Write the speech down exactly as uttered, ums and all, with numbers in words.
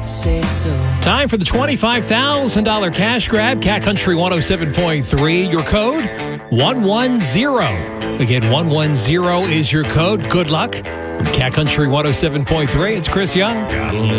say so. Time for the twenty-five thousand dollars cash grab. Cat Country one oh seven point three. Your code, one one zero. Again, one one zero is your code. Good luck. From Cat Country one oh seven point three, it's Chris Young.